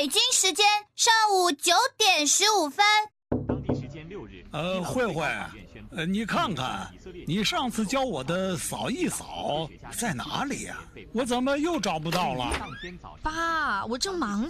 北京时间上午9:15。 当地时间6日， 慧慧，你看看，你上次教我的扫一扫在哪里呀？我怎么又找不到了？ 爸，我正忙